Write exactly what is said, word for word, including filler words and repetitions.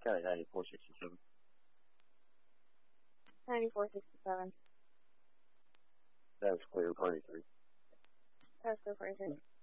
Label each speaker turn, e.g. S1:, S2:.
S1: County ninety-four sixty-seven.
S2: ninety-four sixty-seven.
S1: That was clear, party three.
S2: That's go for it.